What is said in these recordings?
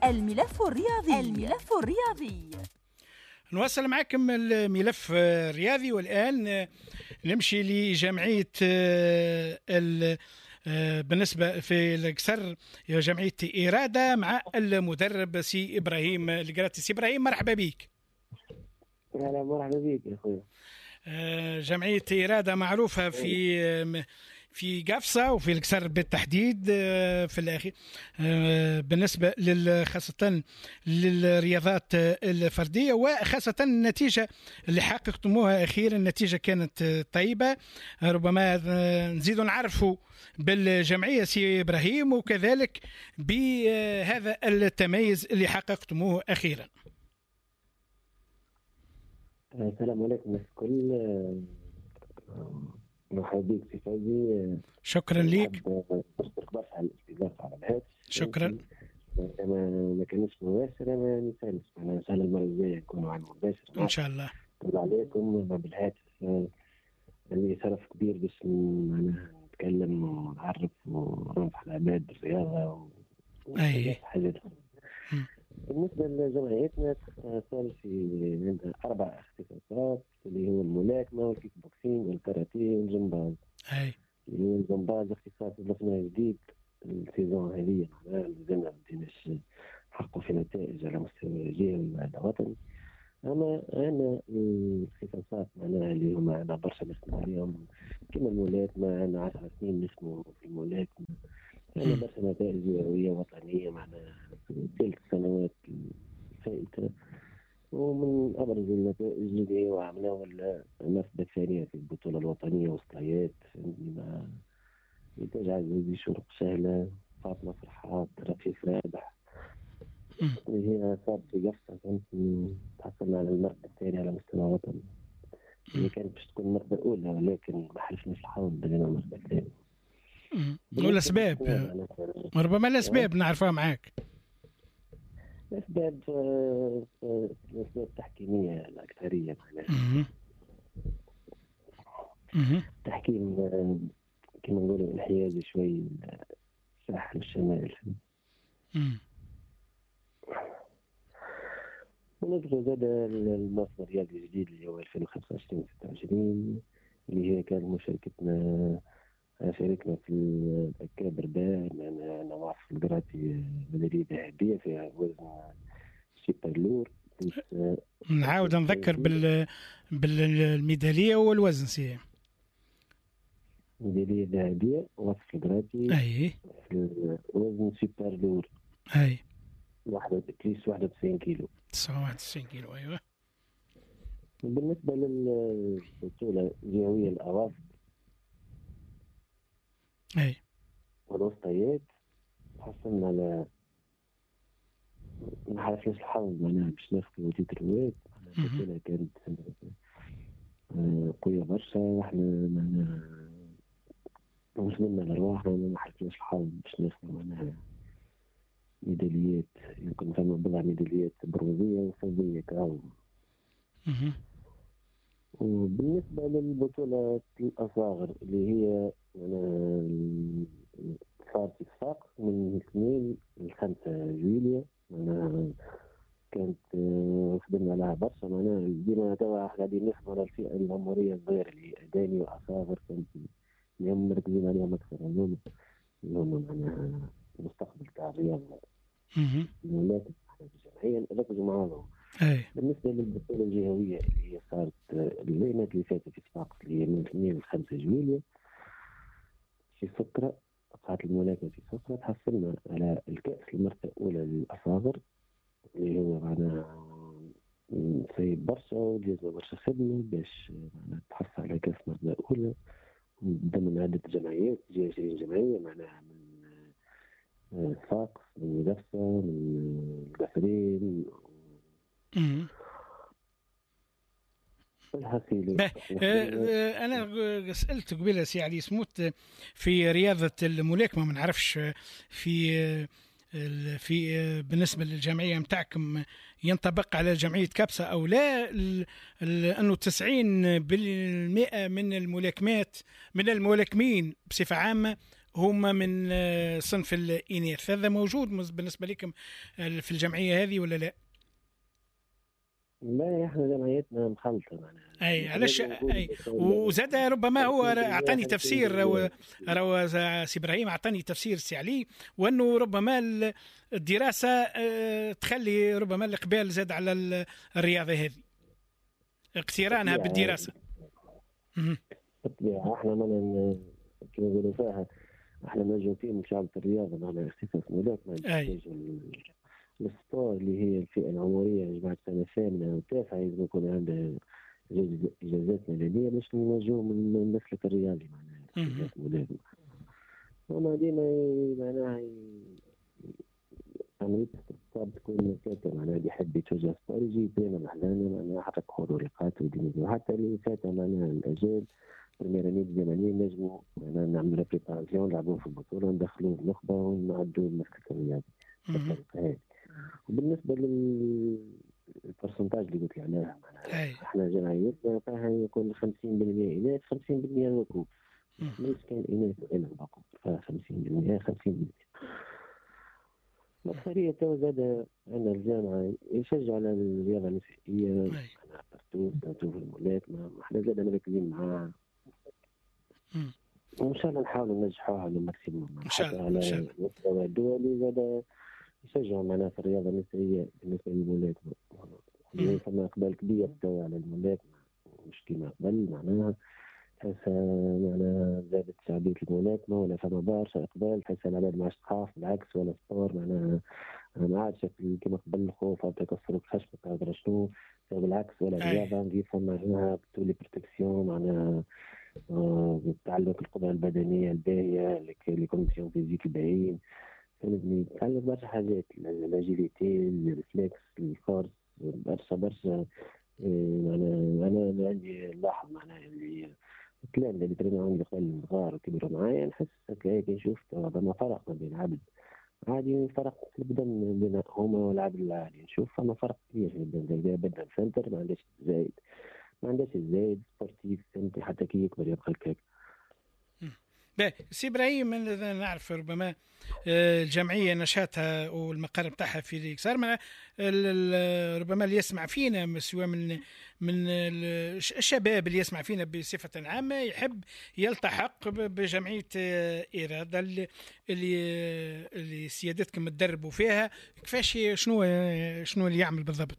الملف الرياضي. نواصل معكم الملف الرياضي، والآن نمشي لجمعية بالنسبة في القصر جمعية إرادة مع المدرب سي إبراهيم القراتي. سي إبراهيم مرحبا بك. مرحبا بك يا أخوي. جمعية إرادة معروفة في قفصة وفي القصر بالتحديد في الأخير بالنسبة خاصة للرياضات الفردية، وخاصة النتيجة اللي حققتموها أخيرا. النتيجة كانت طيبة، ربما نزيد نعرفوا بالجمعية سي إبراهيم وكذلك بهذا التميز اللي حققتموه أخيرا. السلام عليكم الكل، مرحبا بك سي فوزي. شكرا لك. نشكرك برشا على الاستضافه على الهاتف. شكرا. ما كانش مباشر، انا نسال ان شاء الله المره الجايه نكونوا على المباشر ان شاء الله. طلع عليكم بالهاتف، يعني شرف كبير باش معناها نتكلم ونعرف وننصح العباد بالرياضه حاجات. بالنسبه لجمعيتنا تختار في 4 اختصاصات اللي هو الملاكمه والكيك بوكسينج والكاراتيه والجمباز. اللي هو الجمباز اختصاص ضفناه جديد السيزون هذه، معناها مازلنا ما بديناش نحققوا في نتائج على مستوى جهوي وعلى وطني. اما انا الاختصاصات معناها اللي هما عندنا برشا نخدم عليهم كما الملاكمه، عندنا 10 سنين نخدموا في الملاكمه، عندنا برشا نتائج جهويه وطنيه معناها في 3 سنوات الفائته. ومن ابرز النتائج اللي عملناها المرتبه الثانيه في البطوله الوطنيه وسطيات مع نتاج عزيزي شروق سهله، فاطمه فرحات، رفيق رابح، اللي هي صارت في قفصه. تحصلنا على المرتبه الثانيه على مستوى وطني، اللي كانت باش تكون المرتبه الاولى ولكن ما حلفناش الحظ بلينا المرتبه الثانيه. والاسباب ربما الاسباب نعرفها معاك. الأسباب تحكيمية الأكثرية معناها. تحكيم كما نقولوا انحيازي شوي الساحل الشمال. ونذكر زاد المصدر الرياضي الجديد اللي هو 2025-26 اللي هي كانت مشاركتنا شاركنا في الأكابر باع أنا واقف القراتي ميدالية ذهبية في وزن سوبر لور. نعاود نذكر بالميدالية والوزن سي ميدالية ذهبية واقف القراتي في وزن سوبر لور 91 كيلو. 91 كيلو أيوة. بالنسبة للبطولة الجهوية الأواسط والوسطيات حصلنا على ما حالفناش الحظ معناها باش ناخذ تتروات. البطولة كانت قوية برشا، احنا معناها وصلنا لرواحنا ما حالفناش الحظ باش ناخذ معناها ميداليات. يمكن فما بضع ميداليات برونزية وفضية كاو. وبالنسبة للبطولة الأصاغر اللي هي صارت في الصاق من 2 ل5 جويلية، معناها كانت خدمنا عليها برشا. معناها ديما توا قاعدين نخدموا على الفئة العمرية الصغيرة اللي أداني وأصاغر، كانت اليوم مركزين عليهم أكثر. اليوم معناها المستقبل تاع الرياضة ولكن احنا جمعيا نركزوا معاهم. بالنسبة للبطولة الجهوية اللي هي صارت الليلة اللي فاتت في صفاقس اللي هي من 2 ل5 جويلية في سكرة، قاعة الملاكمة في سكرة، تحصلنا على الكأس المرتبة الأولى للأصاغر اللي هو معناها سيد برشا وجازنا برشا خدمة باش تحصل على كأس المرتبة الأولى ضمن عدة جمعيات، 20 جمعية معناها من صفاقس، من قفصة، من القصرين. انا سالت قبيله سي علي سموت في رياضه الملاكمه، ما نعرفش في بالنسبه للجمعيه نتاعكم ينطبق على جمعيه كبسه او لا، انه 90% من الملاكمين بصفه عامه هما من صنف الإناث، هذا موجود بالنسبة لكم في الجمعية هذه ولا لا؟ لا، احنا جمعيتنا مخلطة معناها. اي علاش اي وزاد ربما هو اعطاني تفسير رو سي ابراهيم اعطاني تفسير سي علي، وانه ربما الدراسه تخلي ربما الاقبال زاد على الرياضه هذه، اقترانها بالدراسه. بالطبيعه احنا كما نقولوا فيها احنا نجم فيه من شعب الرياضه معنا اختصاص ملاك ما نحتاج السبور اللي هي الفئه العمريه يا جماعه السنه الثامنه والتاسعه لازم يكون عندها اجازات ميلاديه باش نوجهوا من المسلك الرياضي معناها ولادنا. وما ديما معناها عمليه الاستقطاب تكون كاتبه معناها اللي يحب يتوجه سبور يجي ديما محلانا معناها حرك خروجات وحتى اللي فات معناها الاجال برميرانيد الزمنيين نجموا نعملوا بريباراسيون نلعبوا في البطوله وندخلوا النخبه ونعدوا المسلك الرياضي بالطريقه هذه. وبالنسبه للبرسنتاج اللي قلت لي عليها احنا جمعيتنا فيها يكون 50% اناث 50% ذكور، ليش كان اناث وانا ذكور فيها 50% الأكثرية تو زاد عندنا الجامعة يشجع على الرياضة النسائية. أنا برتوس نشوف الملاكمة احنا زاد مركزين معاها وإن شاء الله نحاول ننجحوها للماكسيموم إن شاء الله. على المستوى الدولي زاد يشجعوا معنا في الرياضة النسائية بالنسبة للملاكمة. فما إقبال كبير تو على الملاكمة مش كيما قبل معناها تحس معناها زادت شعبية الملاكمة ولا فما برشا إقبال، تحس العباد ما عادش تخاف بالعكس ولا سبور معناها ما عادش كيما قبل الخوف أو تكسر خشمك أو شنو بالعكس ولا رياضة نجي معناها بتولي بروتكسيون معناها تعلمك القدرة البدنية الباهية لي كونديسيون فيزيك الباهيين فهمتني تعلمك برشا حاجات الاجيليتي الريفلكس الفورس برشا أنا عندي لاحظ معناها اللي الكلام اللي ترينا عندي قبل صغار وكبروا معايا نحس هيك نشوف ما فرق ما بين عبد عادي فرق في البدن بين هما والعبد العادي نشوف فما فرق كبير في البدن بدن سنتر ما عندهاش الزايد سبورتيف فهمتي حتى كي يكبر يبقى الكاك. سي ابراهيم نعرف ربما الجمعيه نشاطها والمقر بتاعها في اليكسار ربما اللي يسمع فينا سواء من الشباب اللي يسمع فينا بصفه عامه يحب يلتحق بجمعيه إرادة اللي سيادتكم تدربوا فيها كيفاش شنو اللي يعمل بالضبط؟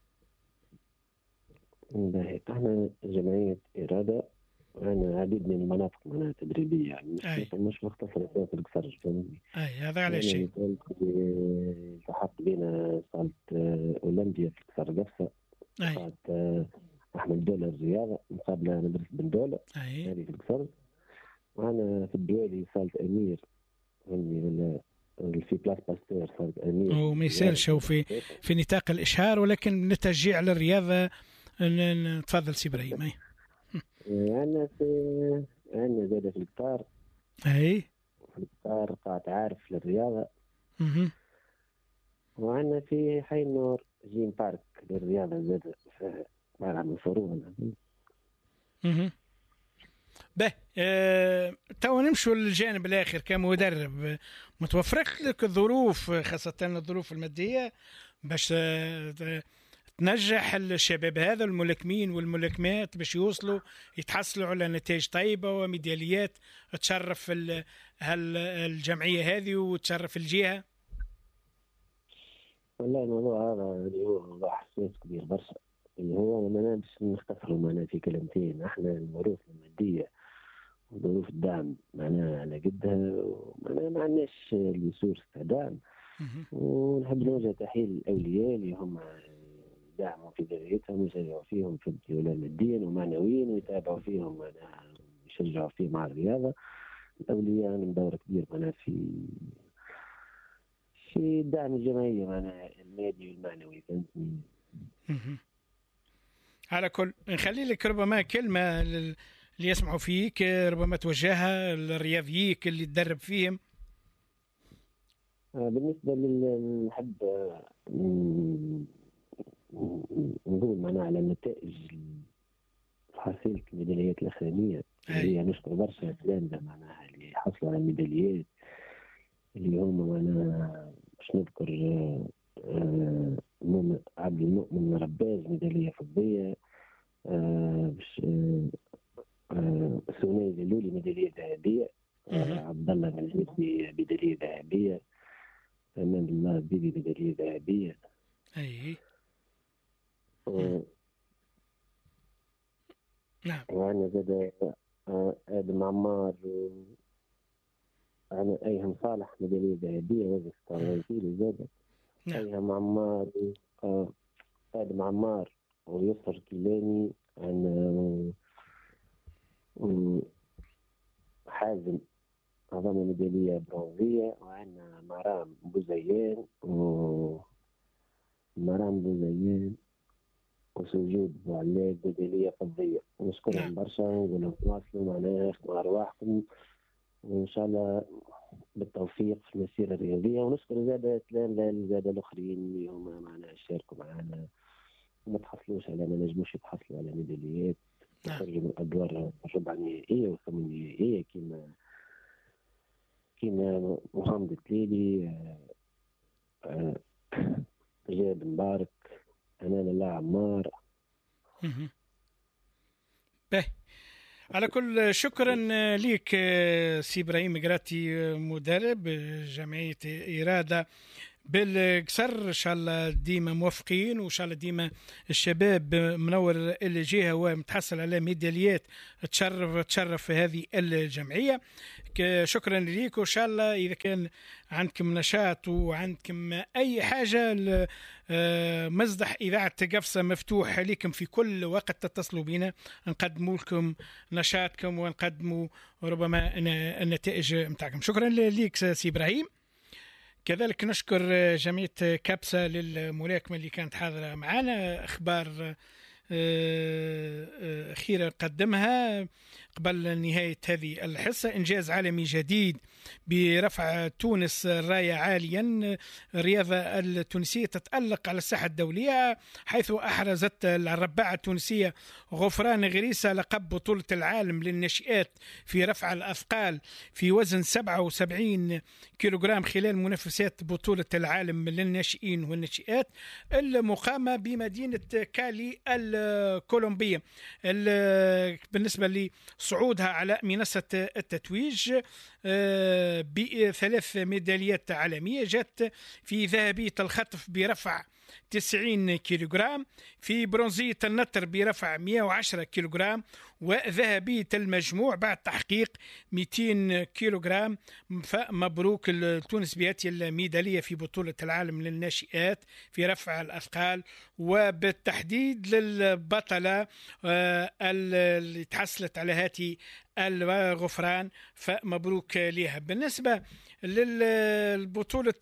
احنا جمعيه إرادة أنا عديد من المناطق معناها تدريبية يعني مش مختصرة في القصر فهمتني. هذا على شيء. التحقت بين صالة أولمبيا في القصر قفصة. صالة أحمد دولة الرياضة مقابلة مدرسة بن دولة. هذه في القصر. وأنا في الدوالي صالة أمير ولا في بلاس باستور صالة أمير. وما يسالش في نطاق الإشهار ولكن من التشجيع على الرياضة. تفضل سي إبراهيم. عندنا زادة في القطار. في القطار قاعة عارف للرياضة. وعندنا في حي النور جيم بارك للرياضة زادة في ملعب الفروع. تو نمشوا للجانب الآخر كمدرب متوفرت لك الظروف خاصة الظروف المادية باش تنجح الشباب هذا الملاكمين والملاكمات باش يوصلوا يتحصلوا على نتائج طيبة وميداليات تشرف الجمعية هذه وتشرف الجهة؟ والله الموضوع هذا اللي هو موضوع حساس كبير برشا اللي هو ما باش نختصروا معنا في كلمتين. احنا الظروف المادية وظروف الدعم معناها على قدها ومعناها ما عندناش الريسورس تاع دعم ونحب نوجه تحية للأولياء اللي هم يدعموا في ذريتهم ويشجعوا فيهم في الدولة ماديا ومعنويا ويتابعوا فيهم يشجعوا فيهم مع الرياضة. الأولياء من دور كبير معنا في دعم الجمعية معنا المادي والمعنوي فهمتني. على كل نخلي لك ربما كلمة اللي يسمعوا فيك ربما توجهها للرياضييك اللي تدرب فيهم. بالنسبة نحب نقول معنا على النتائج حصيلة الميداليات الأخرانية اللي نشكر برشا الأساتذة معناها اللي يحصلوا على الميداليات اللي هم. أنا باش نذكر عبد المؤمن رباز ميدالية فضية، سوني زلولي ميدالية ذهبية، عبد الله مليسي ميدالية ذهبية، أمان الله بيبي ميدالية ذهبية. أي نعم. وأنا زاد آدم عمار، أنا أيهم صالح ميدالية ذهبية وزن 46 كيلو زاد. أيهم عمار، آدم عمار ويسر كيلاني، عن حازم أعظم ميدالية برونزية، وعندنا مرام بوزيان وسجود بوعلاد ميدالية فضية. ونشكرهم برشا ونقول لهم تواصلوا معنا، يخدموا أرواحكم وإن شاء الله بالتوفيق في المسيرة الرياضية. ونشكر زاد الآخرين اللي هما معنا شاركوا معنا وما تحصلوش على، ما نجموش يتحصلوا على ميداليات، خرجوا من الأدوار الربع النهائية والثمن النهائية كيما محمد التليلي، جاد مبارك، أمان الله عمار. على كل شكرا ليك سي إبراهيم قراتي، مدرب جمعية إرادة بالقصر. ان شاء الله ديما موفقين، وان شاء الله ديما الشباب منور الجهه ومتحصل على ميداليات تشرف في هذه الجمعيه. شكرا ليك، وان شاء الله اذا كان عندكم نشاط وعندكم اي حاجه، مصدح اذاعه قفصه مفتوح لكم في كل وقت، تتصلوا بنا نقدموا لكم نشاطكم ونقدموا ربما النتائج نتاعكم. شكرا ليك سي ابراهيم. كذلك نشكر جمعية كابسة للملاكمة اللي كانت حاضرة معنا، أخبار أخيرة قدمها قبل نهاية هذه الحصة. إنجاز عالمي جديد برفع تونس راية عاليا. الرياضة التونسية تتألق على الساحة الدولية، حيث أحرزت الرباعة التونسية غفران غريسة لقب بطولة العالم للناشئات في رفع الأثقال في وزن 77 كيلوغرام خلال منافسات بطولة العالم للناشئين والناشئات المقامة بمدينة كالي الكولومبية. بالنسبة لصعودها على منصة التتويج ب3 ميداليات عالمية، جت في ذهبية الخطف برفع 90 كيلوغرام، في برونزية النطر برفع 110 كيلوغرام، وذهبية المجموع بعد تحقيق 200 كيلوغرام. فمبروك لتونس بهذه الميدالية في بطولة العالم للناشئات في رفع الأثقال، وبالتحديد للبطلة اللي تحصلت على هذه الغفران، فمبروك لها. بالنسبة للبطولة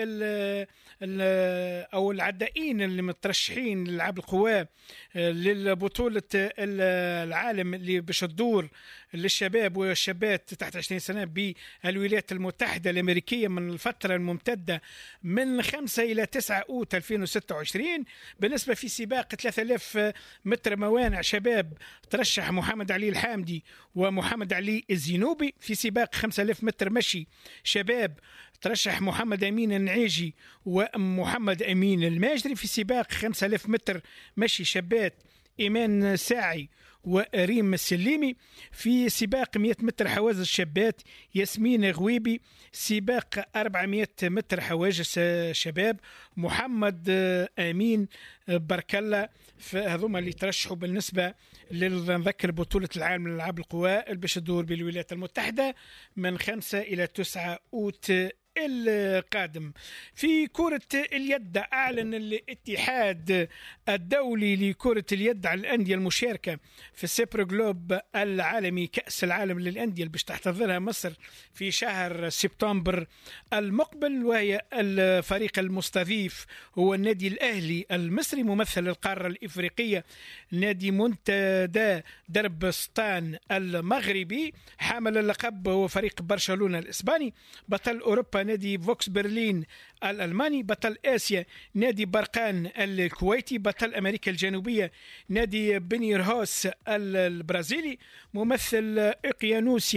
أو العدائين اللي مترشحين للعاب القوى للبطولة العالم اللي باش تدور للشباب والشابات تحت 20 سنة بالولايات المتحدة الأمريكية من الفترة الممتدة من 5 إلى 9 أوت 2026. بالنسبة في سباق 3000 متر موانع شباب ترشح محمد علي الحامدي ومحمد علي الزينوبي. في سباق 5000 متر مشي شباب ترشح محمد أمين النعيجي ومحمد أمين الماجري. في سباق 5000 متر مشي شابات إيمان ساعي وريم السليمي. في سباق 100 متر حواجز شابات ياسمين غويبي. سباق 400 متر حواجز شباب محمد أمين بركلا. فهذوما اللي ترشحوا بالنسبة نذكر بطولة العالم للألعاب القوى اللي باش تدور بالولايات المتحدة من 5 إلى 9 أوت القادم. في كرة اليد أعلن الاتحاد الدولي لكرة اليد على الأندية المشاركة في السيبرو جلوب العالمي، كأس العالم للأندية اللي باش تحتضنها مصر في شهر سبتمبر المقبل. وهي الفريق المستضيف هو النادي الأهلي المصري ممثل القارة الإفريقية، نادي منتدى دربستان المغربي حامل اللقب هو فريق برشلونة الإسباني، بطل أوروبا نادي فوكس برلين الألماني، بطل آسيا نادي برقان الكويتي، بطل أمريكا الجنوبية نادي بنيرهوس البرازيلي، ممثل إقيانوسيا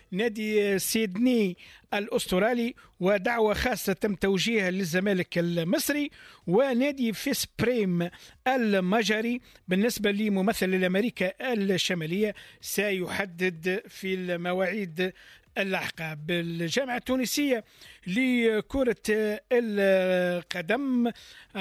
نادي سيدني الأسترالي، ودعوة خاصة تم توجيهها للزمالك المصري، ونادي فيس بريم المجري بالنسبة لممثل لأمريكا الشمالية سيحدد في المواعيد اللاحقة. بالجامعة التونسية لكرة القدم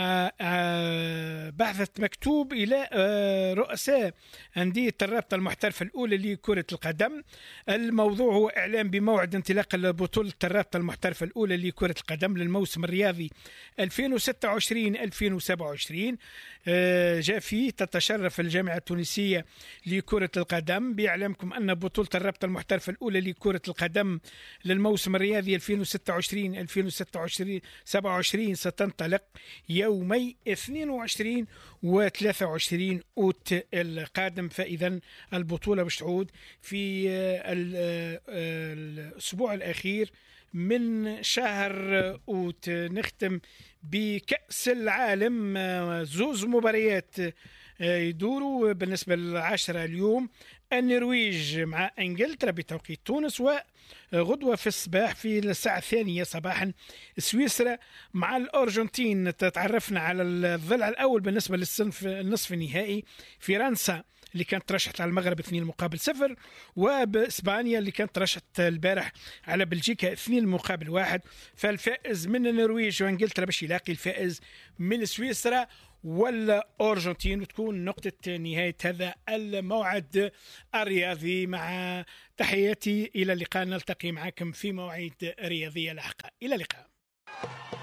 بعثت مكتوب إلى رؤساء أندية الرابطة المحترفة الأولى لكرة القدم. الموضوع هو إعلان بموعد انطلاق بطولة الرابطة المحترفة الأولى لكرة القدم للموسم الرياضي 2026-2027. جاء فيه تتشرف الجامعة التونسية لكرة القدم بإعلامكم أن بطولة الرابطة المحترفة الأولى لكرة القدم للموسم الرياضي 2026-2027 ستنطلق يومي 22 و 23 أوت القادم. فإذا البطولة باش تعود في الأسبوع الأخير من شهر أوت. نختم بكأس العالم، زوز مباريات يدوروا بالنسبة للعشرة اليوم. النرويج مع انجلترا بتوقيت تونس، وغدوة في الصباح في الساعة 2 صباحا سويسرا مع الأرجنتين. تتعرفنا على الضلع الأول بالنسبة للنصف النهائي، فرنسا اللي كانت ترشحت على المغرب 2-0، وبإسبانيا اللي كانت ترشحت البارح على بلجيكا 2-1. فالفائز من النرويج وانجلترا باش يلاقي الفائز من سويسرا ولا أرجنتين، وتكون نقطة نهاية هذا الموعد الرياضي. مع تحياتي إلى اللقاء، نلتقي معكم في مواعيد رياضية لاحقة. إلى اللقاء.